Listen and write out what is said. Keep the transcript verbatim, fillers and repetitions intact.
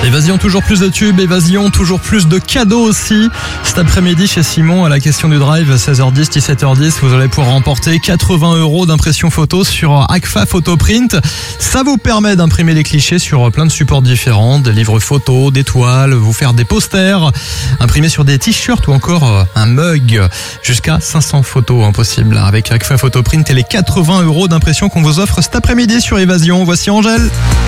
Évasion, toujours plus de tubes, Évasion, toujours plus de cadeaux aussi. Cet après-midi chez Simon, à la question du drive, seize heures dix, dix-sept heures dix, vous allez pouvoir remporter quatre-vingts euros d'impression photo sur Agfa Photoprint. Ça vous permet d'imprimer des clichés sur plein de supports différents, des livres photos, des toiles, vous faire des posters, imprimer sur des t-shirts ou encore un mug. Jusqu'à cinq cents photos impossibles avec Agfa Photoprint et les quatre-vingts euros d'impression qu'on vous offre cet après-midi sur Évasion. Voici Angèle.